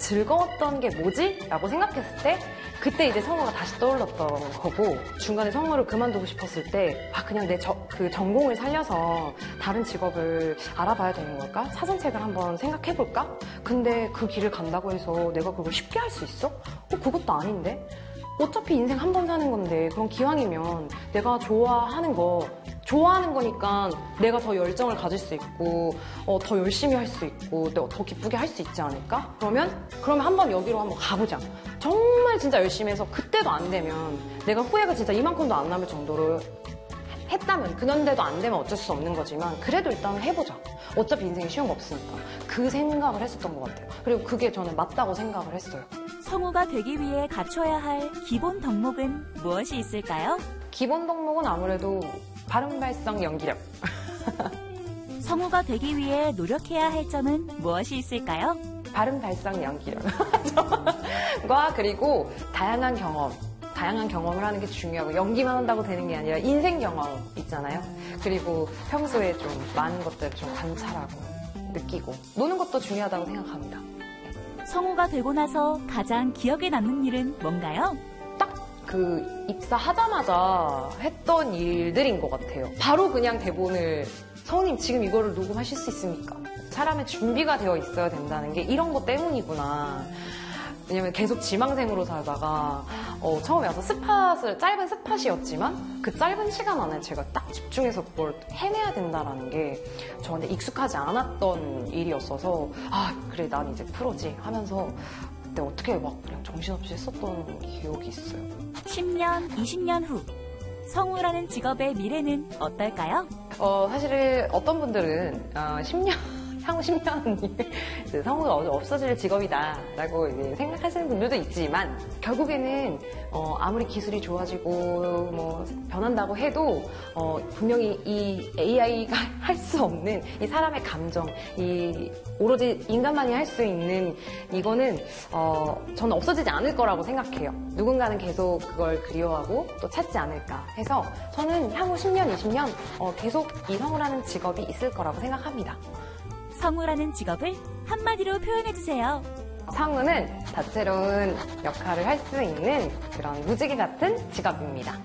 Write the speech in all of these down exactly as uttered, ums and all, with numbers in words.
즐거웠던 게 뭐지? 라고 생각했을 때 그때 이제 성우가 다시 떠올랐던 거고, 중간에 성우를 그만두고 싶었을 때 아, 그냥 내 그 전공을 살려서 다른 직업을 알아봐야 되는 걸까? 사전책을 한번 생각해볼까? 근데 그 길을 간다고 해서 내가 그걸 쉽게 할 수 있어? 어, 그것도 아닌데? 어차피 인생 한 번 사는 건데, 그럼 기왕이면 내가 좋아하는 거, 좋아하는 거니까 내가 더 열정을 가질 수 있고 어, 더 열심히 할 수 있고 더, 더 기쁘게 할 수 있지 않을까? 그러면 그러면 한번 여기로 한번 가보자. 정말 진짜 열심히 해서 그때도 안 되면, 내가 후회가 진짜 이만큼도 안 남을 정도로 했다면, 그런데도 안 되면 어쩔 수 없는 거지만 그래도 일단 해보자. 어차피 인생이 쉬운 거 없으니까. 그 생각을 했었던 것 같아요. 그리고 그게 저는 맞다고 생각을 했어요. 성우가 되기 위해 갖춰야 할 기본 덕목은 무엇이 있을까요? 기본 덕목은 아무래도 발음, 발성, 연기력. 성우가 되기 위해 노력해야 할 점은 무엇이 있을까요? 발음, 발성, 연기력과 그리고 다양한 경험. 다양한 경험을 하는 게 중요하고, 연기만 한다고 되는 게 아니라 인생 경험 있잖아요. 그리고 평소에 좀 많은 것들을 좀 관찰하고 느끼고 노는 것도 중요하다고 생각합니다. 성우가 되고 나서 가장 기억에 남는 일은 뭔가요? 딱 그 입사하자마자 했던 일들인 것 같아요. 바로 그냥 대본을, 성우님 지금 이거를 녹음하실 수 있습니까? 사람의 준비가 되어 있어야 된다는 게 이런 것 때문이구나. 왜냐면 계속 지망생으로 살다가 어, 처음에 와서 스팟을, 짧은 스팟이었지만 그 짧은 시간 안에 제가 딱 집중해서 그걸 해내야 된다는 게 저한테 익숙하지 않았던 일이었어서, 아 그래 난 이제 프로지 하면서 그때 어떻게 막 그냥 정신없이 했었던 기억이 있어요. 십 년, 이십 년 후 성우라는 직업의 미래는 어떨까요? 어, 사실 어떤 분들은 어, 십 년 향후 십 년이 성우가 없어질 직업이다라고 이제 생각하시는 분들도 있지만, 결국에는 어, 아무리 기술이 좋아지고 뭐 변한다고 해도 어, 분명히 이 에이아이가 할 수 없는 이 사람의 감정, 이 오로지 인간만이 할 수 있는 이거는 어, 저는 없어지지 않을 거라고 생각해요. 누군가는 계속 그걸 그리워하고 또 찾지 않을까 해서 저는 향후 십 년, 이십 년 어, 계속 이 성우라는 직업이 있을 거라고 생각합니다. 성우라는 직업을 한마디로 표현해주세요. 성우는 다채로운 역할을 할 수 있는 그런 무지개 같은 직업입니다.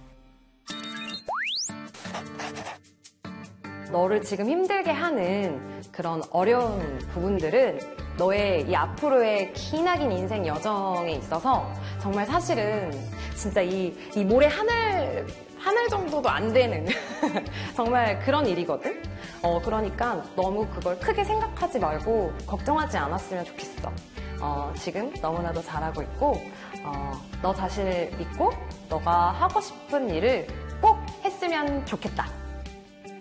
너를 지금 힘들게 하는 그런 어려운 부분들은 너의 이 앞으로의 기나긴 인생 여정에 있어서 정말 사실은 진짜 이, 이 모래 하늘, 하늘 정도도 안 되는 정말 그런 일이거든? 어, 그러니까 너무 그걸 크게 생각하지 말고 걱정하지 않았으면 좋겠어. 어, 지금 너무나도 잘하고 있고, 어, 너 자신을 믿고 너가 하고 싶은 일을 꼭 했으면 좋겠다.